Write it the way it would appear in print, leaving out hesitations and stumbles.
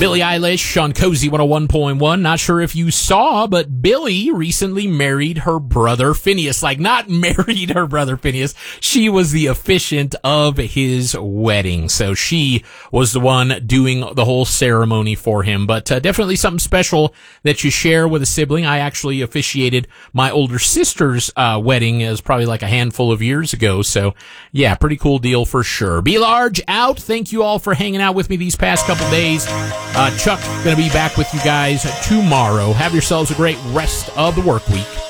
Billie Eilish on Cozy 101.1. Not sure if you saw, but Billie recently married her brother Phineas. Like, not married her brother Phineas. She was the officiant of his wedding. So she was the one doing the whole ceremony for him. But definitely something special that you share with a sibling. I actually officiated my older sister's wedding as probably like a handful of years ago. So yeah, pretty cool deal for sure. Be Large out. Thank you all for hanging out with me these past couple days. Chuck going to be back with you guys tomorrow. Have yourselves a great rest of the work week.